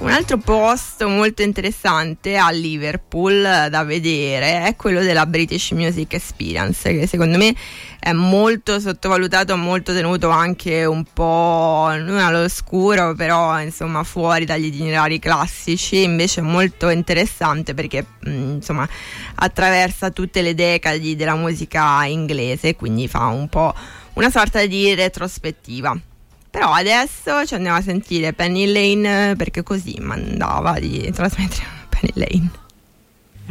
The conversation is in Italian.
Un altro posto molto interessante a Liverpool da vedere è quello della British Music Experience, che secondo me è molto sottovalutato, molto tenuto anche un po' non all'oscuro, però insomma fuori dagli itinerari classici. Invece è molto interessante perché insomma attraversa tutte le decadi della musica inglese, quindi fa un po' una sorta di retrospettiva. Però adesso ci andiamo a sentire Penny Lane, perché così mandava di trasmettere Penny Lane.